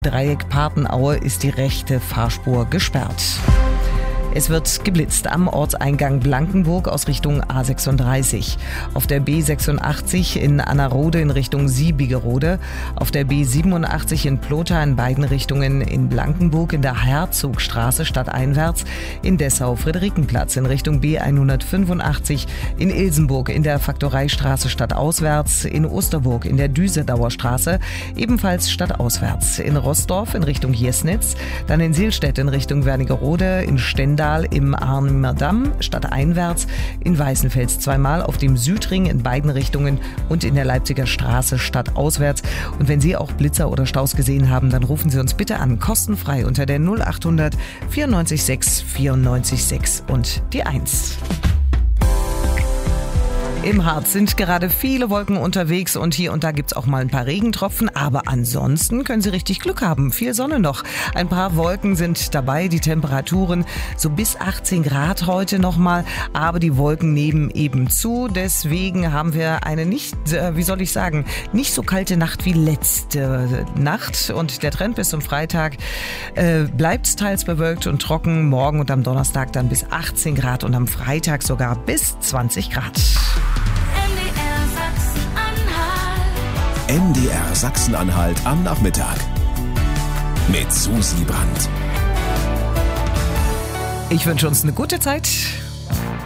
Dreieck Papenaue ist die rechte Fahrspur gesperrt. Es wird geblitzt am Ortseingang Blankenburg aus Richtung A36, auf der B86 in Annerode in Richtung Siebigerode, auf der B87 in Plotha in beiden Richtungen, in Blankenburg in der Herzogstraße stadteinwärts, in Dessau Friederikenplatz in Richtung B185, in Ilsenburg in der Faktoreistraße stadtauswärts, in Osterburg in der Düsedauer Straße ebenfalls stadtauswärts, in Roßdorf in Richtung Jesnitz, dann in Silstedt in Richtung Wernigerode, in Stendal im Arnimer Damm stadteinwärts, in Weißenfels zweimal auf dem Südring in beiden Richtungen und in der Leipziger Straße stadtauswärts. Und wenn Sie auch Blitzer oder Staus gesehen haben, dann rufen Sie uns bitte an, kostenfrei unter der 0800 94 6 94 6 und die 1. Im Harz sind gerade viele Wolken unterwegs und hier und da gibt's auch mal ein paar Regentropfen, aber ansonsten können Sie richtig Glück haben. Viel Sonne noch. Ein paar Wolken sind dabei, die Temperaturen so bis 18 Grad heute nochmal, aber die Wolken nehmen eben zu. Deswegen haben wir eine nicht so kalte Nacht wie letzte Nacht und der Trend bis zum Freitag bleibt teils bewölkt und trocken. Morgen und am Donnerstag dann bis 18 Grad und am Freitag sogar bis 20 Grad. NDR Sachsen-Anhalt am Nachmittag mit Susi Brandt. Ich wünsche uns eine gute Zeit.